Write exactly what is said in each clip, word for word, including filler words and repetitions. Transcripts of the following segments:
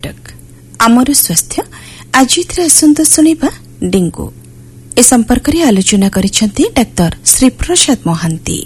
कर्नाटक आमर स्वास्थ्य आज आसंत शुणा डेंगू ए संपर्क में आलोचना करिसेंती डाक्टर श्री प्रसाद महांती।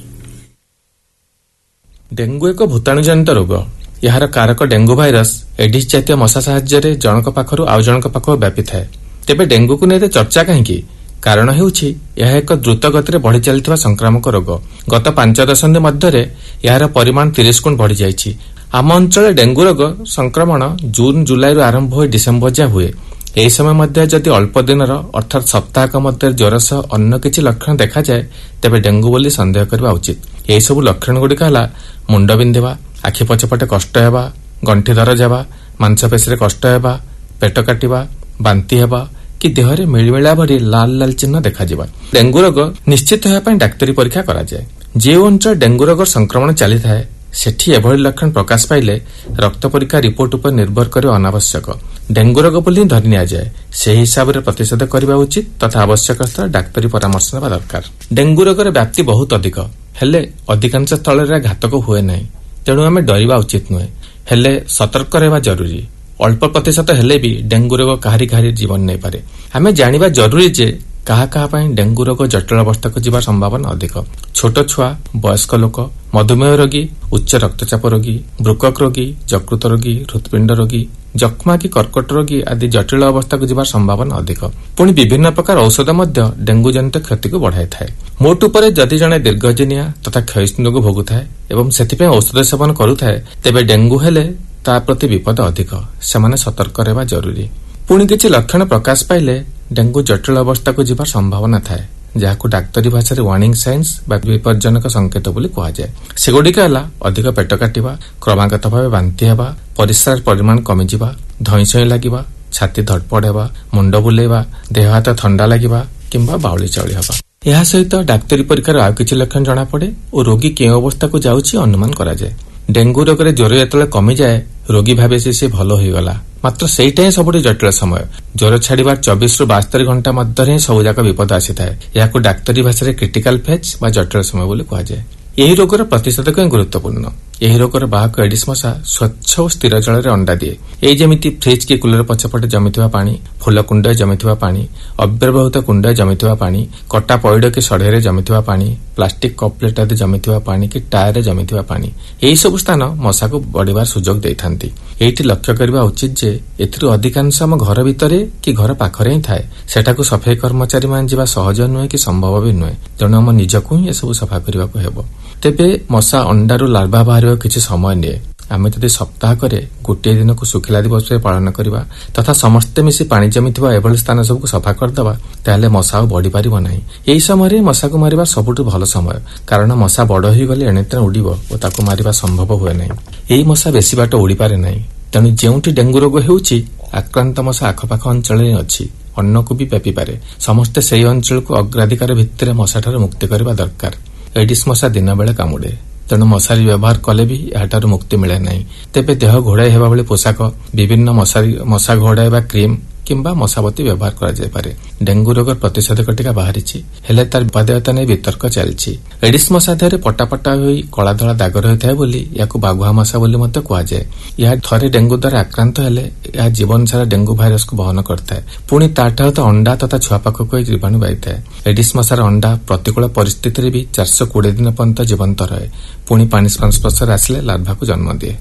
डेंगू एक भूताणु जनित रोग। यार कारक डेंगू भाइरस एडिस जातीय मशा साहाय्य जनक पाखर आउ जनक पाखक व्यापी थाए। तेबे डेंगू को नहीं चर्चा कहीं कारण हेउछि यह एक द्रुत गति में बढ़ी चलता संक्रामक रोग। गत पांच दशंधि मध्य यार परिमाण तीस गुण बढ़ी जाइछि। आम अंचल डेंगू रोग संक्रमण जून जुलाई आरंभ हो डिसेम्बर जा हुए। यह समय मध्य जदि अल्प दिन अर्थात सप्ताहक मध्य ज्वर सह अन्य किछि लक्षण देखा जाए तेबे डेंगू बोली संदेह करबा उचित। यह सब लक्षण गुड़िक है मुंड बिंधिबा, आखि पछपटे कष्ट हेबा, गंठी दरज हेबा, मांसपेशी कष्ट हेबा, पेट काटिबा, बांती हेबा कि देहरे मिलमिला भरी लाल लाल चिन्ह देखा जिबा। डेंगू रोग निश्चित होया डाक्तरी परीक्षा करा जाए। जो अंचल डेंगू रोग संक्रमण चली थाए सेठी एभली लक्षण प्रकाश पाइले रक्त परीक्षा रिपोर्ट उपर निर्भर करे अनावश्यक। डेंगू रोग बोली धरि निया जाए से हिसाब से प्रतिषेधक करबा उचित तथा आवश्यक स्थल डाक्तरी परामर्श नेबा दरकार। डेंगू रोगर व्याप्ति बहुत अधिक हेले अधिकांश स्थल रे घातक हुए नहीं, तेणु आमे डरिबा उचित नुहे, हेले सतर्क रहबा जरूरी। अल्प प्रतिशत हेले भी डेंगू रोग काहारी काहारी जीवन नहीं पारे। आमे जानिबा जरूरी जे कहा कहा पाई डेंगू रोग जटिल अवस्था को जीवार संभावना अधिक। छोट छुआ, वयस्क लोक, मधुमेह रोगी, उच्च रक्तचाप रोगी, वृकक रोगी, यकृत रोगी, हृत्पिंड रोगी, जक्मा की कर्कट रोगी आदि जटिल अवस्था को जीवार संभावना अधिक। पुणी विभिन्न प्रकार औषध मध्य डेंगू जनित क्षति को बढ़ाई थाए। मोट उपरे जदि जने दीर्घदिनिया तथा क्षयिष्णु रोग भोगुଥାଏ एवं सेथिपे औषध सेवन करुଥାଏ तेबे डेंगू हेले ता प्रति विपद अधिक। सेमाने सतर्क रहबा जरूरी। पुणी किछि लक्षण प्रकाश पाइले डेंगू जटिल अवस्था को जीवार संभावना थाए जहां डाक्तरी भाषा वार्निंग साइंस बा विपज्जनक संकेत बोली कहा जाए। सेगुड़िक है अधिक पेट काटिबा, क्रमागत भाव बांती हेबा, परिस्रार परिमाण कमिजिबा, धईसई लागिबा, छाती धड़पड़ हेबा, मुंड बुलेबा, देह हाथ ठंडा लागिबा किंबा बाउली चाउली हेबा। यह सहित डाक्तरी परीक्षार आउ किछि लक्षण जଣା पड़े और रोगी केउ अवस्था को जाउछि अनुमान करा जाए। डेंगू रोग रे ज्वर जेतले कमी जाए रोगी भावे से भल हो गला, मात्र सेटा ही सबुठ जटिल समय। ज्वर छाड़बार चौबीस रु बास्तरी घंटा मध्य सबुजाक विपद आसी थाए। यहां डाक्तरी भाषा क्रिटिकल फेज बा जटिल समय बोली कहा जाए। यही रोगर प्रतिषेधक गुरुत्वपूर्ण। यही रोगर बाहक एडिस मशा स्वच्छ और स्थिर जल में अंडा दिए। यही जमी फ्रिज की कूलर पछपटे जमीथिबा पानी, फूल कुंड जमीथिबा पानी, अव्यवहृत कुंड जमीथिबा पानी, कटा पैड की सढ़े जमीथिबा पानी, प्लास्टिक कप प्लेट आदि जमीथिबा पानी कि टायर जमीथिबा पानी, यही सब स्थान मशा को बढ़िबार सुजोग देइथांती। एठी लक्ष्य करबा उचित जे एथिरु अधिकांश हम घर भितरे कि घर पाखरे ही थाए। सेठाकु सफाई कर्मचारी मान जिबा सहज नुहे कि संभव भी नुहे, तेणु आम निजकु ही एसबु सफा करबाकु हेबो। तेबे मशा अंडारू लार्भा बाहर किछि समय निए। आमे जदि सप्ताह करे गोटे दिन को सुखिला दिवस पालन करबा तथा समस्ते मिसी पानी जमीथिबा एभली स्थान सबको सफा करदबा ताले मशा बढ़ी पारिबो नाही। एही समय मशा को मारिबा सबुठु भल समय, कारण मशा बड़ होई गले एनेत्र उड़िबो ओ ताको मारिबा संभव हुए नाही। एही मशा बेसी बाट उड़ी पारे नाही, तेणु जेउठी डेंगू रोग हेउछि आक्रांत मशा आखपाख अंचल में अछि, अन्य को भी व्यापी पारे। समस्ते सेही अंचल को अग्राधिकार भित्तिरे मशा ठारू मुक्ति करबा दरकार। एडिस मशा दिन बेले कामुड़े, तेणु मशारी व्यवहार कले भी याठारू मुक्ति मिले नहीं। तेबे देह घोड़ाई हेबा भली पोशाक, विभिन्न मशारी मशा घोड़ाइबा क्रीम किंबा मशाबती व्यवहार करा जाय पारे। डेंगू रोगर प्रतिषेधक टीका बाहरिछि, हेले तार विपदेयता नै वितर्क चलछि। एडिस मशा देहरे पटापटा होई कला धळा दाग रहिଥାଏ ବୋଲି याकु बाघुआ मशा ବୋଲି ମଧ୍ୟ କୁହାଯାଏ। ଏହା ଥରେ डेंगू द्वारा आक्रांत हेले ଏହା जीवन सारा डेंगू भाइरस को वहन करଥାଏ। पुणी ताठाରୁ ତ अंडा तथा छुआ पाखକୁ ଏହି जीवाणु बाहिଥାଏ। एडिस मशार अंडा प्रतिकूल परिस्थिति रे भी चार सौ बीस दिन पर्यंत जीवंत रहे। पुणी पानी संस्पर्शରେ ଆସିଲେ लार्भा को जन्म दिए।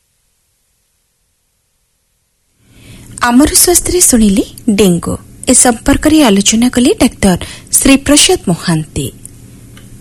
आमर स्वास्थ्य शुणिले डेंगू ए संपर्क में आलोचना कले डाक्टर श्री प्रसाद महांती।